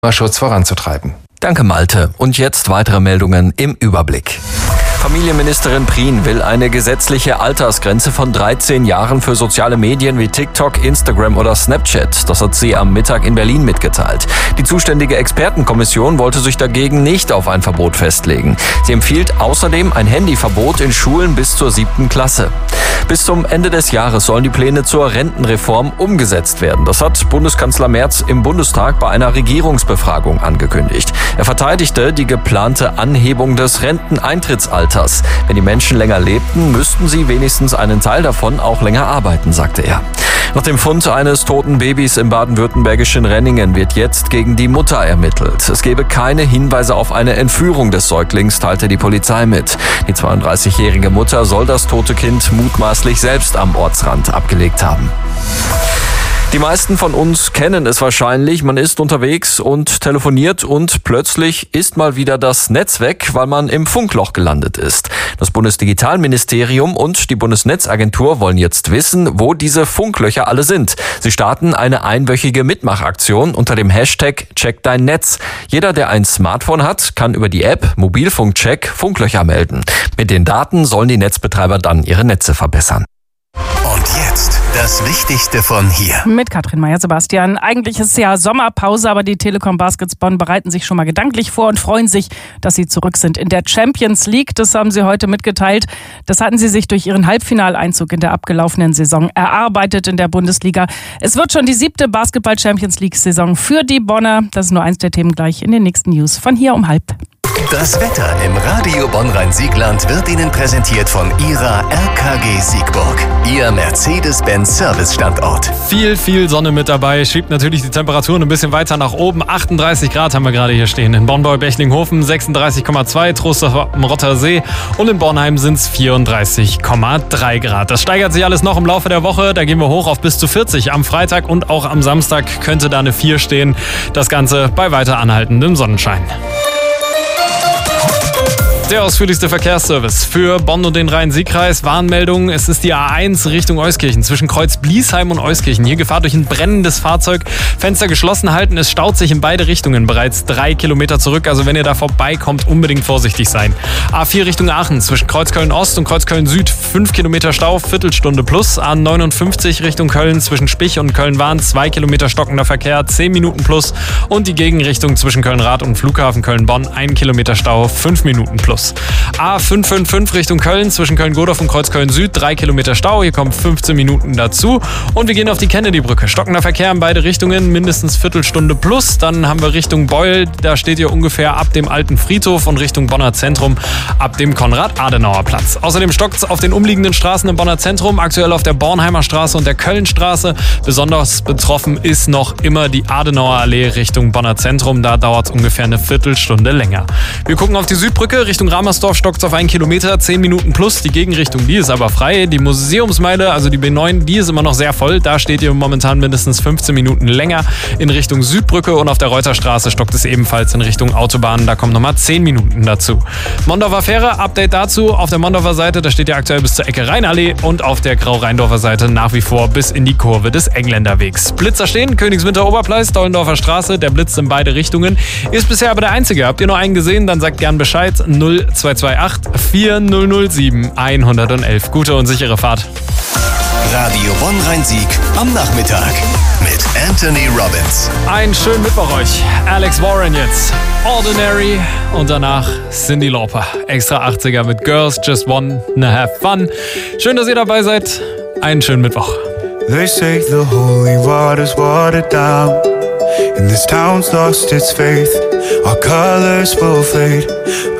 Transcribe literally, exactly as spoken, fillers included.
Klimaschutz voranzutreiben. Danke, Malte. Und jetzt weitere Meldungen im Überblick. Familienministerin Prien will eine gesetzliche Altersgrenze von dreizehn Jahren für soziale Medien wie TikTok, Instagram oder Snapchat. Das hat sie am Mittag in Berlin mitgeteilt. Die zuständige Expertenkommission wollte sich dagegen nicht auf ein Verbot festlegen. Sie empfiehlt außerdem ein Handyverbot in Schulen bis zur siebten Klasse. Bis zum Ende des Jahres sollen die Pläne zur Rentenreform umgesetzt werden. Das hat Bundeskanzler Merz im Bundestag bei einer Regierungsbefragung angekündigt. Er verteidigte die geplante Anhebung des Renteneintrittsalters. Wenn die Menschen länger lebten, müssten sie wenigstens einen Teil davon auch länger arbeiten, sagte er. Nach dem Fund eines toten Babys im baden-württembergischen Renningen wird jetzt gegen die Mutter ermittelt. Es gebe keine Hinweise auf eine Entführung des Säuglings, teilte die Polizei mit. Die zweiunddreißigjährige Mutter soll das tote Kind mutmaßlich selbst am Ortsrand abgelegt haben. Die meisten von uns kennen es wahrscheinlich, man ist unterwegs und telefoniert und plötzlich ist mal wieder das Netz weg, weil man im Funkloch gelandet ist. Das Bundesdigitalministerium und die Bundesnetzagentur wollen jetzt wissen, wo diese Funklöcher alle sind. Sie starten eine einwöchige Mitmachaktion unter dem Hashtag Check dein Netz. Jeder, der ein Smartphone hat, kann über die App Mobilfunkcheck Funklöcher melden. Mit den Daten sollen die Netzbetreiber dann ihre Netze verbessern. Und jetzt das Wichtigste von hier. Mit Katrin Meyer-Sebastian. Eigentlich ist es ja Sommerpause, aber die Telekom Baskets Bonn bereiten sich schon mal gedanklich vor und freuen sich, dass sie zurück sind in der Champions League. Das haben sie heute mitgeteilt. Das hatten sie sich durch ihren Halbfinaleinzug in der abgelaufenen Saison erarbeitet in der Bundesliga. Es wird schon die siebte Basketball-Champions League-Saison für die Bonner. Das ist nur eins der Themen gleich in den nächsten News von hier um halb. Das Wetter im Radio Bonn-Rhein-Siegland wird Ihnen präsentiert von Ihrer R K G Siegburg, Ihr Mercedes-Benz-Service-Standort. Viel, viel Sonne mit dabei, schiebt natürlich die Temperaturen ein bisschen weiter nach oben. achtunddreißig Grad haben wir gerade hier stehen. In Bonn-Bechlinghofen sechsunddreißig Komma zwei, Trostorf am Rottersee und in Bornheim sind es vierunddreißig Komma drei Grad. Das steigert sich alles noch im Laufe der Woche. Da gehen wir hoch auf bis zu vierzig. Am Freitag und auch am Samstag könnte da eine vier stehen. Das Ganze bei weiter anhaltendem Sonnenschein. Der ausführlichste Verkehrsservice für Bonn und den Rhein-Sieg-Kreis. Warnmeldung, es ist die A eins Richtung Euskirchen, zwischen Kreuz-Bliesheim und Euskirchen. Hier Gefahr durch ein brennendes Fahrzeug. Fenster geschlossen halten, es staut sich in beide Richtungen bereits drei Kilometer zurück. Also wenn ihr da vorbeikommt, unbedingt vorsichtig sein. A vier Richtung Aachen, zwischen Kreuzköln-Ost und Kreuzköln-Süd, fünf Kilometer Stau, Viertelstunde plus. A neunundfünfzig Richtung Köln, zwischen Spich und Köln-Wahn, zwei Kilometer stockender Verkehr, zehn Minuten plus. Und die Gegenrichtung zwischen Köln-Rath und Flughafen Köln-Bonn, ein Kilometer Stau, fünf Minuten plus. A fünf fünf fünf Richtung Köln, zwischen Köln-Godorf und Kreuzköln-Süd, drei Kilometer Stau, hier kommen fünfzehn Minuten dazu. Und wir gehen auf die Kennedy-Brücke. Stockender Verkehr in beide Richtungen, mindestens Viertelstunde plus. Dann haben wir Richtung Beul, da steht ihr ungefähr ab dem alten Friedhof und Richtung Bonner Zentrum ab dem Konrad-Adenauer-Platz. Außerdem stockt es auf den umliegenden Straßen im Bonner Zentrum, aktuell auf der Bornheimer Straße und der Kölnstraße. Besonders betroffen ist noch immer die Adenauer Allee Richtung Bonner Zentrum. Da dauert es ungefähr eine Viertelstunde länger. Wir gucken auf die Südbrücke Richtung Ramersdorf, stockt auf einen Kilometer, zehn Minuten plus. Die Gegenrichtung, die ist aber frei. Die Museumsmeile, also die B neun, die ist immer noch sehr voll. Da steht ihr momentan mindestens fünfzehn Minuten länger in Richtung Südbrücke und auf der Reuterstraße stockt es ebenfalls in Richtung Autobahn. Da kommen nochmal zehn Minuten dazu. Mondorfer Fähre, Update dazu. Auf der Mondorfer Seite, da steht ihr aktuell bis zur Ecke Rheinallee und auf der Grau-Rheindorfer Seite nach wie vor bis in die Kurve des Engländerwegs. Blitzer stehen, Königswinter Oberpleis, Dollendorfer Straße, der blitzt in beide Richtungen. Ist bisher aber der einzige. Habt ihr noch einen gesehen, dann sagt gern Bescheid. null zwei zwei acht vier null null sieben eins eins eins. Gute und sichere Fahrt. Radio Bonn-Rhein-Sieg am Nachmittag mit Anthony Robbins. Einen schönen Mittwoch euch. Alex Warren jetzt. Ordinary und danach Cyndi Lauper. Extra achtziger mit Girls Just Wanna Have Fun. Schön, dass ihr dabei seid. Einen schönen Mittwoch. They say the holy water's watered down, and this town's lost its faith. Our colors will fade.